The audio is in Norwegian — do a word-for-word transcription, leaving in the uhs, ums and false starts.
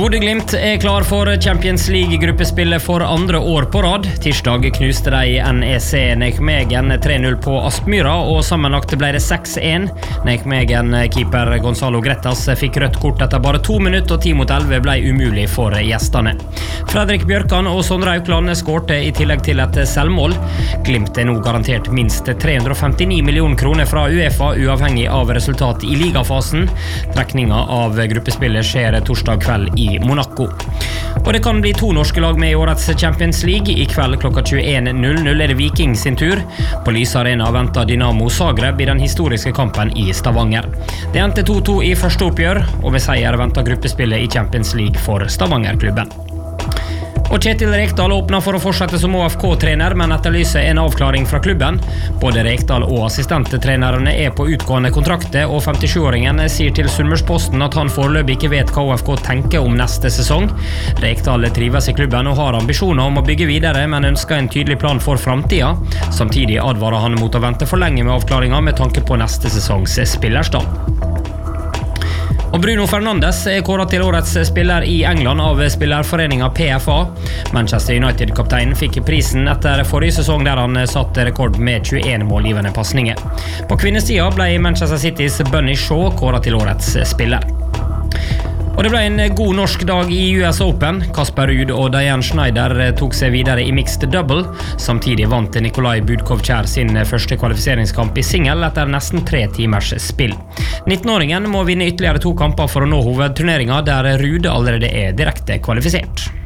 Bodø/Glimt er klar for Champions League-gruppespillet for andre år på rad. Tirsdag knuste de N E C Nijmegen tre null på Aspmyra, og sammenlagt ble det seks en. Nijmegen-keeper Gonzalo Grettas fikk rødt kort etter bare to minutter, og ti mot elleve ble umulig for gjestene. Fredrik Bjørkan og Sondre Aukland skårte i tillegg til et selvmål. Glimt er nå garantert minst tre hundre og femtini millioner kroner fra UEFA, uavhengig av resultat i ligafasen. Trekninga av gruppespillet skjer torsdag kveld i Monaco. Og det kan bli to norske lag med i årets Champions League. I kveld klokka tjueen null null er det Viking sin tur. På Lyse Arena venter Dynamo Zagreb i den historiske kampen i Stavanger. Det endte to to i første oppgjør, og med seier venter gruppespillet i Champions League for Stavanger-klubben. Og Kjetil Rekdal åpner for å fortsette som O F K-trener, men etterlyser en avklaring fra klubben. Både Rekdal og assistenttrenerne er på utgående kontrakter, og femtisjuåringen sier til Sunnmørsposten at han foreløpig ikke vet hva O F K tenker om neste sesong. Rekdal trives i klubben og har ambisjoner om å bygge videre, men ønsker en tydelig plan for fremtiden. Samtidig advarer han mot å vente for lenge med avklaringa med tanke på neste sesongs spillerstall. Og Bruno Fernandes er kåret til årets spiller i England av spillerforeningen P F A. Manchester United-kapteinen fikk prisen etter forrige sesong der han satt rekord med tjueen målgivende passninger. På kvinnesida ble Manchester Citys Bunny Shaw kåret til årets spiller. Og det ble en god norsk dag i U S Open. Kasper Ruud og Diane Schneider tok seg videre i mixed double. Samtidig vant Nikolai Budkov-Kjær sin første kvalifiseringskamp i singel etter nesten tre timers spill. nittenåringen må vinne ytterligere to kamper for å nå hovedturneringa, der Ruud allerede er direkte kvalifisert.